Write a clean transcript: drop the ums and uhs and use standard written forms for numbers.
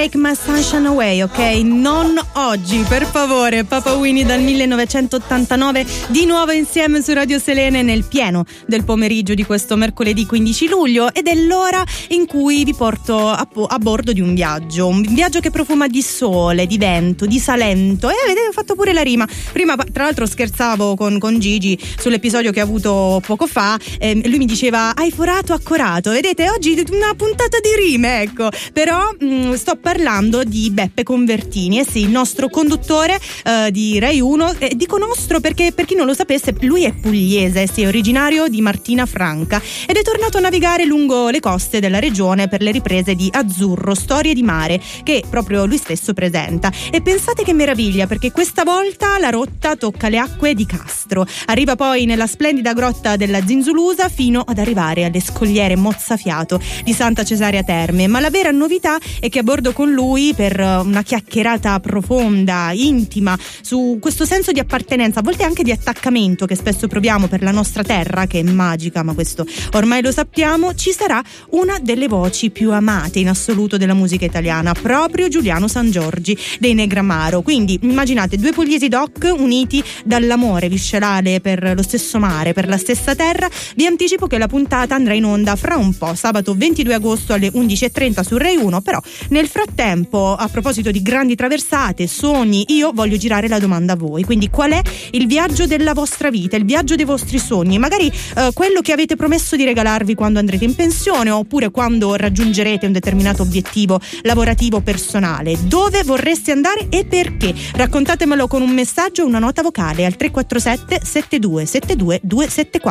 Take My Sunshine Away, ok? Non oggi, per favore. Papa Winnie dal 1989, di nuovo insieme su Radio Selene nel pieno del pomeriggio di questo mercoledì 15 luglio, ed è l'ora in cui vi porto a bordo di un viaggio che profuma di sole, di vento, di Salento, e vedete, ho fatto pure la rima. Prima tra l'altro scherzavo con Gigi sull'episodio che ha avuto poco fa, lui mi diceva hai forato accorato. Vedete, oggi una puntata di rime, ecco. Però sto parlando di Beppe Convertini, sì, il nostro conduttore di Rai 1. Dico nostro perché, per chi non lo sapesse, lui è pugliese, sì, è originario di Martina Franca ed è tornato a navigare lungo le coste della regione per le riprese di Azzurro, storie di mare, che proprio lui stesso presenta. E pensate che meraviglia, perché questa volta la rotta tocca le acque di Castro, arriva poi nella splendida grotta della Zinzulusa fino ad arrivare alle scogliere mozzafiato di Santa Cesarea Terme. Ma la vera novità è che a bordo con lui, per una chiacchierata profonda, intima, su questo senso di appartenenza, a volte anche di attaccamento che spesso proviamo per la nostra terra, che è magica, ma questo ormai lo sappiamo, ci sarà una delle voci più amate in assoluto della musica italiana, proprio Giuliano Sangiorgi dei Negramaro. Quindi immaginate due pugliesi doc uniti dall'amore viscerale per lo stesso mare, per la stessa terra. Vi anticipo che la puntata andrà in onda fra un po', sabato 22 agosto alle 11:30 su Rai 1. Però nel frattempo, a proposito di grandi traversate, sogni, io voglio girare la domanda a voi. Quindi qual è il viaggio della vostra vita, il viaggio dei vostri sogni? Magari quello che avete promesso di regalarvi quando andrete in pensione, oppure quando raggiungerete un determinato obiettivo lavorativo personale. Dove vorreste andare e perché? Raccontatemelo con un messaggio o una nota vocale al 347 7272 274.